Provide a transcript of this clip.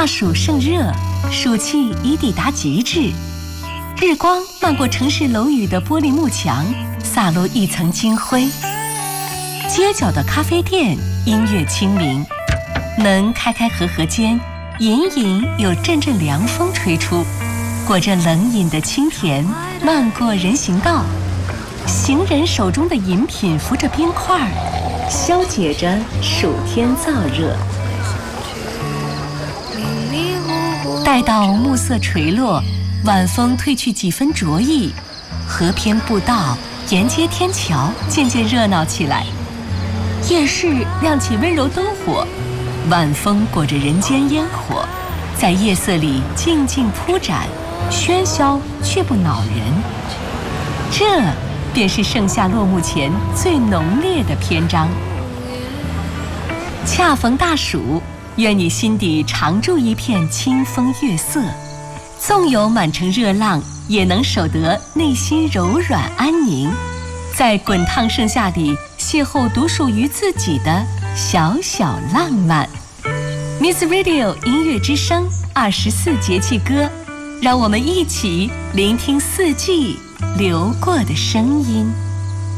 大暑盛热，暑气已抵达极致，日光漫过城市楼宇的玻璃幕墙，洒落一层金灰。街角的咖啡店音乐清明，门开开合合间，隐隐有阵阵凉风吹出，裹着冷饮的清甜漫过人行道，行人手中的饮品浮着冰块，消解着暑天燥热。待到暮色垂落，晚风褪去几分浊意，河边步道、沿街天桥渐渐热闹起来。夜市亮起温柔灯火，晚风裹着人间烟火，在夜色里静静铺展，喧嚣却不恼人。这便是盛夏落幕前最浓烈的篇章。恰逢大暑，愿你心底常驻一片清风月色，纵有满城热浪，也能守得内心柔软安宁，在滚烫盛夏里邂逅独属于自己的小小浪漫。Miss Radio 音乐之声24节气歌，让我们一起聆听四季流过的声音。